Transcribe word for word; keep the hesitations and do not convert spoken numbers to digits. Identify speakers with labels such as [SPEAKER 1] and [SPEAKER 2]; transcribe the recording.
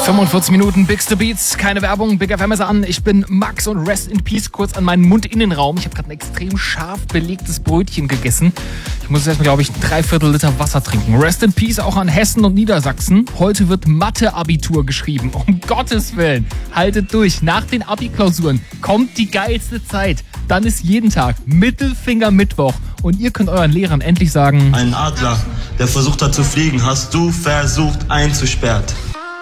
[SPEAKER 1] fünfundvierzig Minuten, Bigste Beats, keine Werbung, Big F M ist an. Ich bin Max und Rest in Peace kurz an meinen Mundinnenraum. Ich habe gerade ein extrem scharf belegtes Brötchen gegessen. Ich muss jetzt erstmal, glaube ich, ein Dreiviertel Liter Wasser trinken. Rest in Peace auch an Hessen und Niedersachsen. Heute wird Mathe-Abitur geschrieben. Um Gottes Willen, haltet durch. Nach den Abi-Klausuren kommt die geilste Zeit. Dann ist jeden Tag Mittelfinger-Mittwoch und ihr könnt euren Lehrern endlich sagen:
[SPEAKER 2] Ein Adler, der versucht hat zu fliegen, hast du versucht einzusperrt.